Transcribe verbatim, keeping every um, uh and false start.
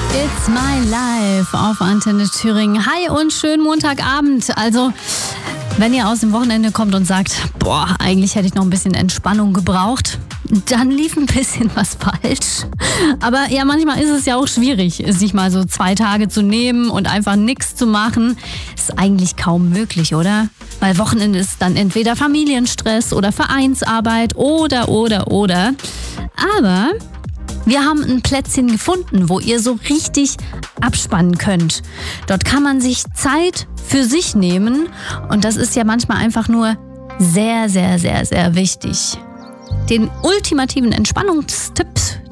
It's my life auf Antenne Thüringen. Hi und schönen Montagabend. Also, wenn ihr aus dem Wochenende kommt und sagt, boah, eigentlich hätte ich noch ein bisschen Entspannung gebraucht, dann lief ein bisschen was falsch. Aber ja, manchmal ist es ja auch schwierig, sich mal so zwei Tage zu nehmen und einfach nichts zu machen. Ist eigentlich kaum möglich, oder? Weil Wochenende ist dann entweder Familienstress oder Vereinsarbeit oder, oder, oder. Aber wir haben ein Plätzchen gefunden, wo ihr so richtig abspannen könnt. Dort kann man sich Zeit für sich nehmen und das ist ja manchmal einfach nur sehr, sehr, sehr, sehr wichtig. Den ultimativen Entspannungstipp,